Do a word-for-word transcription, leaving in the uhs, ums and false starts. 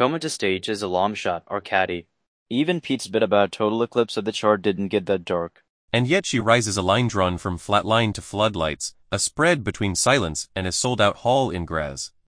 Coma to stage is a long shot, or caddy. Even Pete's bit about total eclipse of the chart didn't get that dark. And yet she rises a line drawn from flat line to floodlights, a spread between silence and a sold-out hall in Graz.